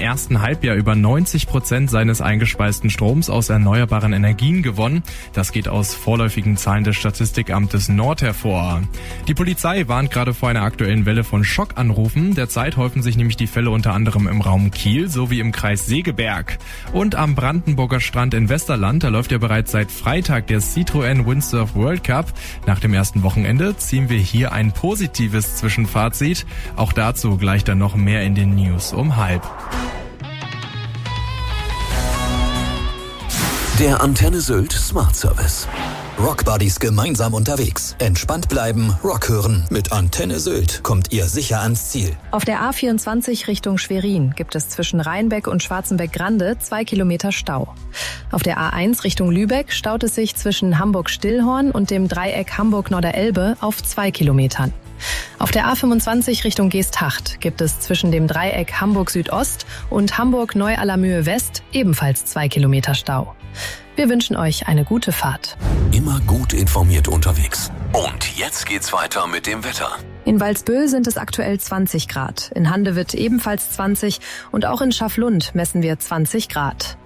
ersten Halbjahr über 90% seines eingespeisten Stroms aus erneuerbaren Energien gewonnen. Das geht aus vorläufigen Zahlen des Statistikamtes Nord hervor. Die Polizei warnt gerade vor einer aktuellen Welle von Schockanrufen. Derzeit häufen sich nämlich die Fälle unter anderem im Raum Kiel sowie im Kreis Segeberg. Und am Brandenburger Strand in Westerland, da läuft ja bereits seit Freitag der Citroën Windsurf World Cup. Nach dem ersten Wochenende ziehen wir hier ein positives Zwischenfazit. Auch dazu gleich dann noch mehr in den News um 12:30. Der Antenne Sylt Smart Service. Rock Buddies gemeinsam unterwegs. Entspannt bleiben, Rock hören. Mit Antenne Sylt kommt ihr sicher ans Ziel. Auf der A24 Richtung Schwerin gibt es zwischen Rheinbeck und Schwarzenbeck-Grande 2 Kilometer Stau. Auf der A1 Richtung Lübeck staut es sich zwischen Hamburg-Stillhorn und dem Dreieck Hamburg-Norderelbe auf 2 Kilometern. Auf der A25 Richtung Geesthacht gibt es zwischen dem Dreieck Hamburg-Südost und Hamburg-Neu-Allermühe-West ebenfalls 2 Kilometer Stau. Wir wünschen euch eine gute Fahrt. Immer gut informiert unterwegs. Und jetzt geht's weiter mit dem Wetter. In Walsböhl sind es aktuell 20 Grad, in Handewitt ebenfalls 20 und auch in Schaflund messen wir 20 Grad.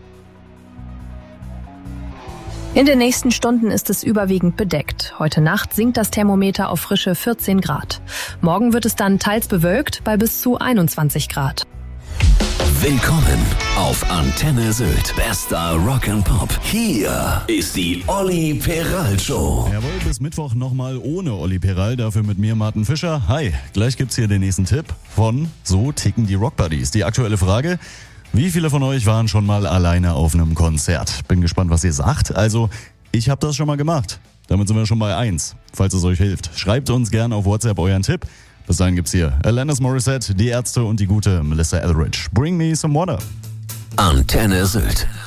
In den nächsten Stunden ist es überwiegend bedeckt. Heute Nacht sinkt das Thermometer auf frische 14 Grad. Morgen wird es dann teils bewölkt bei bis zu 21 Grad. Willkommen auf Antenne Sylt. Bester Rock and Pop. Hier ist die Olli Peral Show. Jawohl, bis Mittwoch nochmal ohne Olli Peral, dafür mit mir Martin Fischer. Hi, gleich gibt's hier den nächsten Tipp von So ticken die Rock Buddies. Die aktuelle Frage: Wie viele von euch waren schon mal alleine auf einem Konzert? Bin gespannt, was ihr sagt. Also, ich habe das schon mal gemacht. Damit sind wir schon bei 1, falls es euch hilft. Schreibt uns gerne auf WhatsApp euren Tipp. Bis dahin gibt's hier Alanis Morissette, die Ärzte und die gute Melissa Etheridge. Bring me some water. Antenne Sylt.